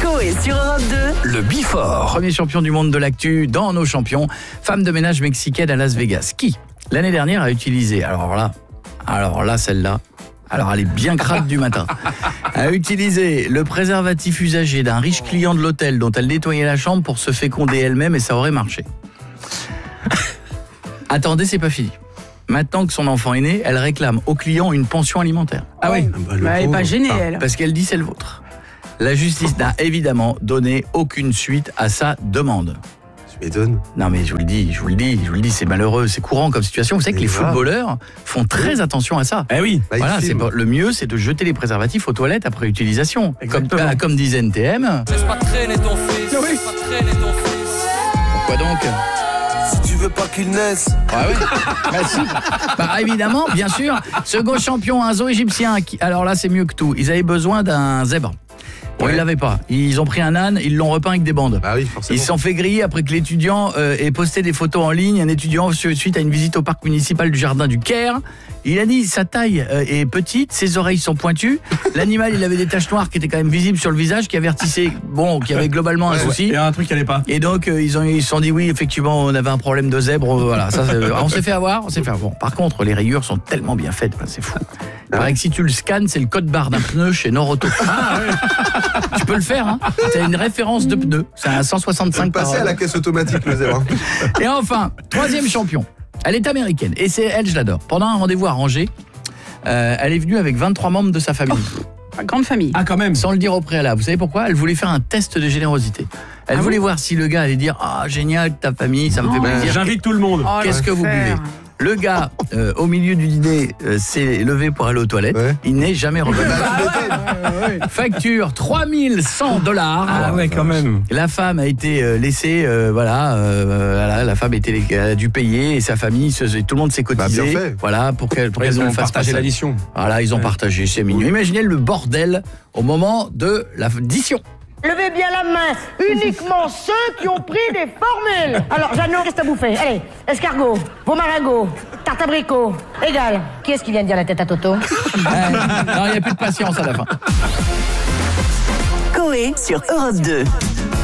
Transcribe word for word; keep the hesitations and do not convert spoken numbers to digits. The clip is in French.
Coé sur Europe deux. Le Before. Premier champion du monde de l'actu dans nos champions, femme de ménage mexicaine à Las Vegas, qui, l'année dernière, a utilisé, alors là, alors là, celle-là, alors elle est bien crade du matin, a utilisé le préservatif usagé d'un riche client de l'hôtel dont elle nettoyait la chambre pour se féconder elle-même et ça aurait marché. Attendez, c'est pas fini. Maintenant que son enfant est né, elle réclame au client une pension alimentaire. Ah oui, bah, elle n'est pas gênée, elle. Parce qu'elle dit c'est le vôtre. La justice n'a évidemment donné aucune suite à sa demande. Tu m'étonnes. Non mais je vous le dis, je vous le dis, je vous le dis, c'est malheureux, c'est courant comme situation. Vous savez que Mais les grave. footballeurs font très attention à ça. Eh oui. Bah, Voilà, ils c'est filment. pas- le mieux, c'est de jeter les préservatifs aux toilettes après utilisation. Comme, Exactement. bah, comme disait N T M. Laisse pas traîner ton fils, laisse pas traîner ton fils. Pourquoi donc? Si tu veux pas qu'il naisse. Ah oui. Bah si. Bah évidemment, bien sûr. Second champion, un zoo égyptien. Qui, alors là, c'est mieux que tout. Ils avaient besoin d'un zèbre. Bon, Ouais. ils l'avaient pas. Ils ont pris un âne, ils l'ont repeint avec des bandes. Bah oui, forcément. Ils se sont fait griller après que l'étudiant euh, ait posté des photos en ligne. Un étudiant, suite à une visite au parc municipal du jardin du Caire, il a dit sa taille euh, est petite, ses oreilles sont pointues. L'animal, il avait des taches noires qui étaient quand même visibles sur le visage, qui avertissaient, bon, qu'il y avait globalement un Ouais, souci. Il y a un truc qui allait pas. Et donc euh, ils ont ils se sont dit oui, effectivement, on avait un problème de zèbre, euh, voilà, ça c'est- on s'est fait avoir, on s'est fait avoir. Bon, par contre, les rayures sont tellement bien faites, ben, c'est fou. Il paraît que si tu le scannes, c'est le code barre d'un pneu chez Noroto. Tu peux le faire, hein. C'est une référence de pneu. C'est un cent soixante-cinq par Passer à la caisse automatique, le zèbre. Et enfin, troisième champion. Elle est américaine et c'est elle, je l'adore. Pendant un rendez-vous à Angers, euh, elle est venue avec vingt-trois membres de sa famille. Grande famille. Ah, quand même. Sans le dire au préalable. Vous savez pourquoi? Elle voulait faire un test de générosité. Elle Ah voulait bon voir si le gars allait dire « Ah, génial, ta famille, ça me fait Oh. plaisir. J'invite tout le monde. Oh, Qu'est-ce que vous l'enfer. buvez ?» Le gars, euh, au milieu du dîner, euh, s'est levé pour aller aux toilettes. Ouais. Il n'est jamais revenu. Ah Facture trois mille cent dollars. Ah ouais, quand même. La femme a été euh, laissée, euh, voilà, euh, voilà, la femme était, elle a dû payer et sa famille, se- tout le monde s'est cotisé, Bah, bien fait. voilà, pour qu'elle, pour Ils qu'elle ne ont fasse pas partagé ça. l'addition. Voilà, ils ont partagé, c'est mignon. Imaginez le bordel au moment de l'addition. Levez bien la main, uniquement ceux qui ont pris des formules. Alors, Jeannot, qu'est-ce que t'as bouffé? Allez, escargot, veau maringot, tarte abricot, égal. Qui est-ce qui vient de dire la tête à Toto? Euh, non, il n'y a plus de patience à la fin. Coé sur Europe deux.